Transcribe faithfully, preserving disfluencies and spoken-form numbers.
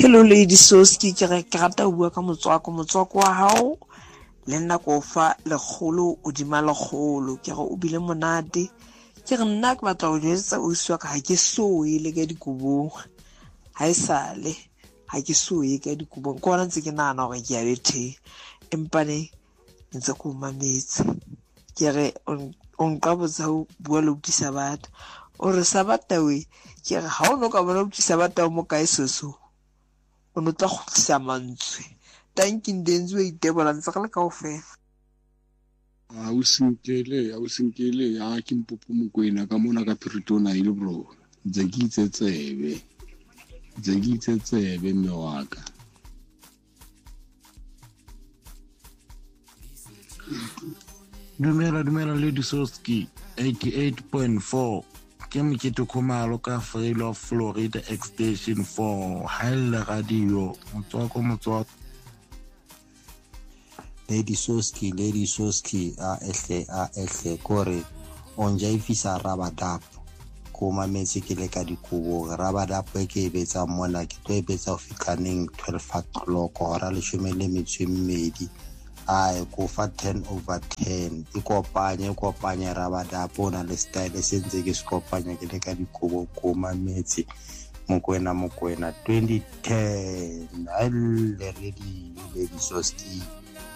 Hello lady Soski, ke re ke rata ho bua ka motswako motswako wa hao le nna ko fa legolo o dima legolo ke re o bile monate ke re nna ke batla ho jwetsa o iswa ka ha ke so ile ka dikobong ha isale ha ke so ye ka dikobong ko rantse ke nana hore ke ya bethe empa ne ntse ko mametse ke re on qabotsa ho bua le utisa batho o re sabata we ke re ha o no ka bona utisa batho mo kae soso o no tla khutlisa mantswe tanking denzo itebola ntse le kaofela a o sinkele a o sinkele a ke mpopo mokwena ka mona ka Piritona ile bro ntse ke itsetsebe ntse ke itsetsebe mme wa ka Dumela dumela Lady Soski eighty-eight point four ke mokete khomalo ka Freedom of Florida extension four haile radio motswako motswako Lady Soski Lady Soski a ehle a ehle kore onja ifisa rabadap ko mametse ke le ka dikubo rabadap e ke betsa mona ke tlo e betsa o fikaneng twelve o'clock hora le shumele metswe mmedi ai ko fa ten over ten e kopanye kopanye rabadap ona le style se ntse ke skopanya ke le ka dikubo ko mametse mokwena mokwena twenty ten a le ready Lady Soski.